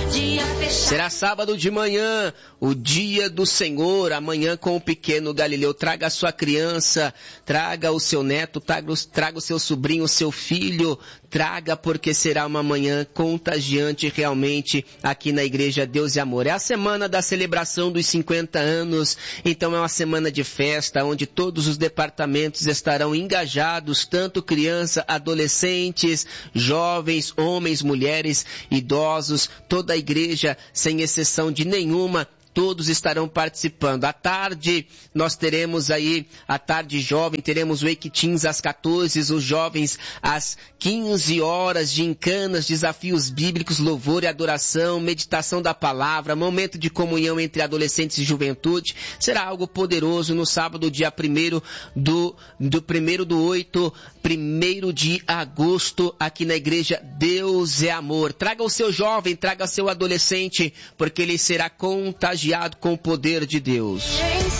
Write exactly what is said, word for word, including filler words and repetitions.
Será sábado de manhã, o dia do Senhor, amanhã com o pequeno Galileu. Traga a sua criança, traga o seu neto, traga, traga o seu sobrinho, o seu filho, traga porque será uma manhã contagiante realmente aqui na Igreja Deus e Amor. É a semana da celebração dos cinquenta anos, então é uma semana de festa, onde todos os departamentos estarão engajados, tanto criança, adolescentes, jovens, homens, mulheres, idosos, toda a igreja, sem exceção de nenhuma, todos estarão participando. À tarde, nós teremos aí, a tarde jovem, teremos o Equitins às quatorze, os jovens às quinze horas, gincanas, desafios bíblicos, louvor e adoração, meditação da palavra, momento de comunhão entre adolescentes e juventude. Será algo poderoso no sábado, dia primeiro do, do primeiro do oito, primeiro de agosto, aqui na Igreja Deus é Amor. Traga o seu jovem, traga o seu adolescente, porque ele será contagiado com o poder de Deus.